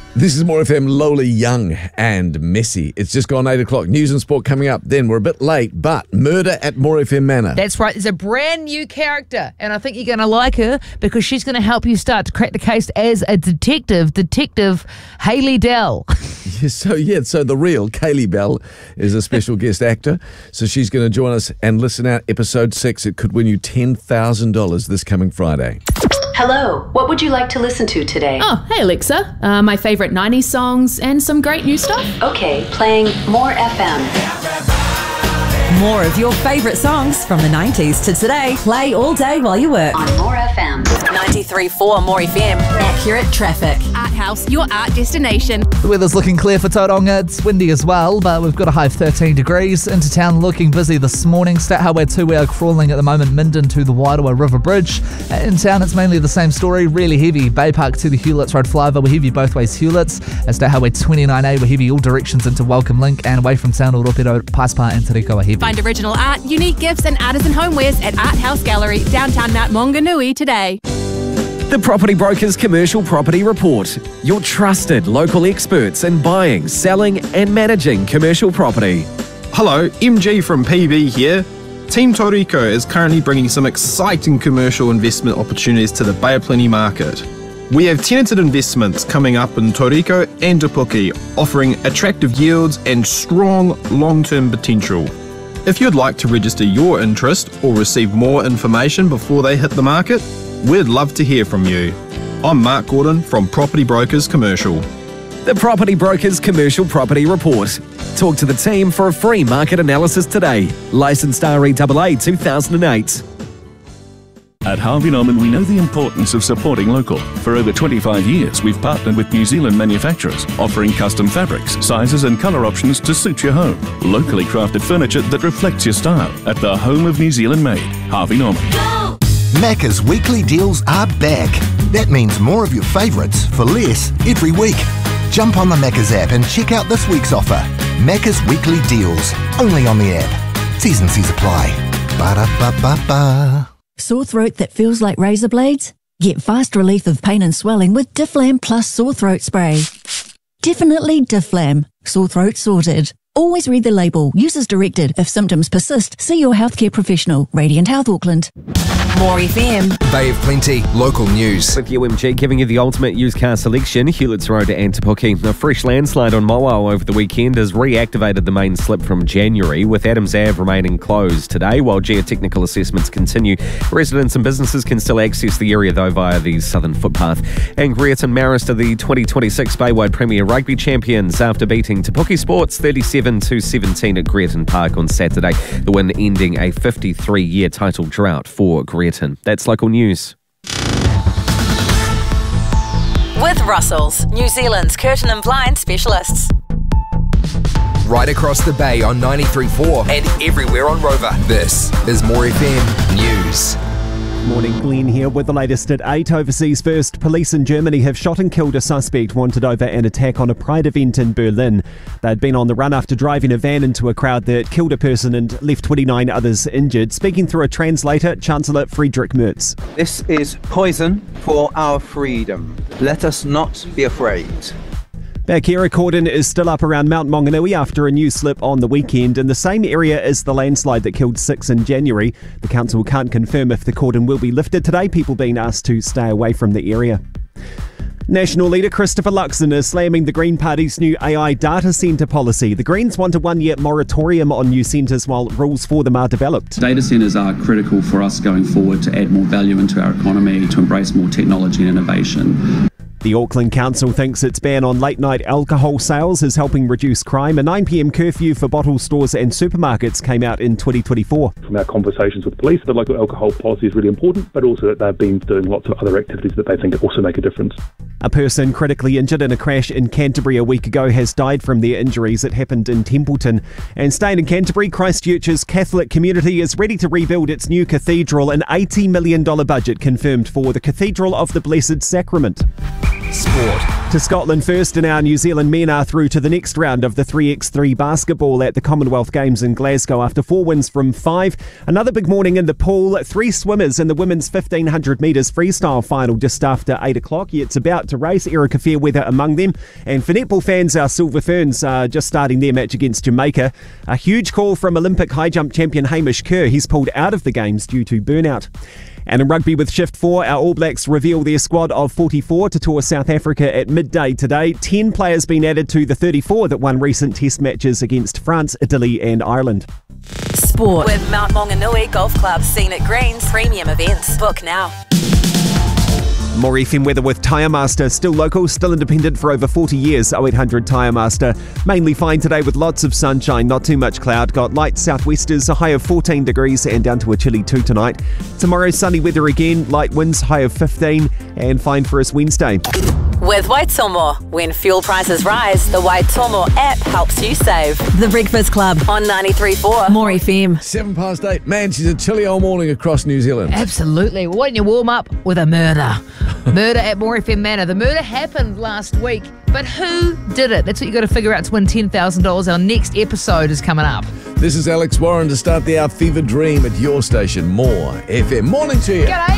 This is More FM, Lola Young and Messy. It's just gone 8 o'clock. News and sport coming up. Then we're a bit late, but murder at More FM Manor. That's right. There's a brand new character, and I think you're going to like her because she's going to help you start to crack the case as a detective. Detective Hayley Dell. So the real Kaylee Bell is a special guest actor. So she's going to join us and listen out episode 6. It could win you $10,000 this coming Friday. Hello, what would you like to listen to today? Oh, hey Alexa. My favourite 90s songs and some great new stuff. Okay, playing More FM. More of your favourite songs from the 90s to today. Play all day while you work. On More FM. 93.4 More FM. Accurate traffic. Art House, your art destination. The weather's looking clear for Tauranga. It's windy as well, but we've got a high of 13 degrees. Into town looking busy this morning. State Highway 2, we are crawling at the moment, Minden to the Wairoa River Bridge. In town, it's mainly the same story, really heavy. Bay Park to the Hewletts Road flyover, we're heavy both ways Hewletts. State Highway 29A, we're heavy all directions into Welcome Link, and away from town, Oropedo, Paspa and Te Reko are heavy. Find original art, unique gifts and artisan homewares at Art House Gallery, downtown Mount Maunganui today. The Property Brokers Commercial Property Report. Your trusted local experts in buying, selling and managing commercial property. Hello, MG from PB here. Team Toriko is currently bringing some exciting commercial investment opportunities to the Bay of Plenty market. We have tenanted investments coming up in Toriko and Te Puke, offering attractive yields and strong long-term potential. If you'd like to register your interest or receive more information before they hit the market, we'd love to hear from you. I'm Mark Gordon from Property Brokers Commercial. The Property Brokers Commercial Property Report. Talk to the team for a free market analysis today. Licensed REAA 2008. At Harvey Norman, we know the importance of supporting local. For over 25 years, we've partnered with New Zealand manufacturers, offering custom fabrics, sizes and colour options to suit your home. Locally crafted furniture that reflects your style at the home of New Zealand made, Harvey Norman. Macca's weekly deals are back. That means more of your favourites for less every week. Jump on the Macca's app and check out this week's offer. Macca's weekly deals, only on the app. T's and C's apply. Ba-da-ba-ba-ba. Sore throat that feels like razor blades? Get fast relief of pain and swelling with Difflam Plus Sore Throat Spray. Definitely Difflam. Sore throat sorted. Always read the label. Use as directed. If symptoms persist, see your healthcare professional. Radiant Health Auckland. More FM. Bay of Plenty, local news. With UMG giving you the ultimate used car selection, Hewletts Road and Te Puke. A fresh landslide on Mowao over the weekend has reactivated the main slip from January, with Adams Ave remaining closed today while geotechnical assessments continue. Residents and businesses can still access the area though via the southern footpath. And Greerton Marist are the 2026 Baywide Premier Rugby champions after beating Te Puke Sports 37-17 at Greerton Park on Saturday. The win ending a 53-year title drought for Greerton. That's local news. With Russells, New Zealand's curtain and blind specialists. Right across the bay on 93.4 and everywhere on Rover. This is More FM News. Morning, Glenn here with the latest at 8. Overseas first, police in Germany have shot and killed a suspect wanted over an attack on a Pride event in Berlin. They'd been on the run after driving a van into a crowd that killed a person and left 29 others injured. Speaking through a translator, Chancellor Friedrich Merz. This is poison for our freedom. Let us not be afraid. Back here, a cordon is still up around Mount Maunganui after a new slip on the weekend in the same area as the landslide that killed 6 in January. The council can't confirm if the cordon will be lifted today, people being asked to stay away from the area. National leader Christopher Luxon is slamming the Green Party's new AI data centre policy. The Greens want a one-year moratorium on new centres while rules for them are developed. Data centres are critical for us going forward to add more value into our economy, to embrace more technology and innovation. The Auckland Council thinks its ban on late-night alcohol sales is helping reduce crime. A 9 p.m. curfew for bottle stores and supermarkets came out in 2024. From our conversations with police, the local alcohol policy is really important, but also that they've been doing lots of other activities that they think also make a difference. A person critically injured in a crash in Canterbury a week ago has died from their injuries. It happened in Templeton. And staying in Canterbury, Christchurch's Catholic community is ready to rebuild its new cathedral. An $80 million budget confirmed for the Cathedral of the Blessed Sacrament. Sport. To Scotland first, and our New Zealand men are through to the next round of the 3x3 basketball at the Commonwealth Games in Glasgow after 4 wins from 5. Another big morning in the pool. 3 swimmers in the women's 1500 metres freestyle final just after 8 o'clock. It's about to race. Erica Fairweather among them. And for netball fans, our Silver Ferns are just starting their match against Jamaica. A huge call from Olympic high jump champion Hamish Kerr. He's pulled out of the games due to burnout. And in rugby with Shift 4, our All Blacks reveal their squad of 44 to tour South Africa at midday today. 10 players been added to the 34 that won recent test matches against France, Italy and Ireland. Sport. With Mount Maunganui Golf Club Scenic Greens Premium Events. Book now. More FM weather with Tyre Master. Still local, still independent for over 40 years. 0800 Tyre Master. Mainly fine today with lots of sunshine, not too much cloud. Got light southwesters, a high of 14 degrees and down to a chilly 2 tonight. Tomorrow, sunny weather again, light winds, high of 15 and fine for us Wednesday. With Waitomo. When fuel prices rise, the Waitomo app helps you save. The Breakfast Club on 93.4 More FM. 8:07. Man, she's a chilly old morning across New Zealand. Absolutely. Why don't you warm up with a murder? Murder at More FM Manor. The murder happened last week, but who did it? That's what you got to figure out to win $10,000. Our next episode is coming up. This is Alex Warren to start the hour. Fever Dream at your station. More FM. Morning to you. G'day.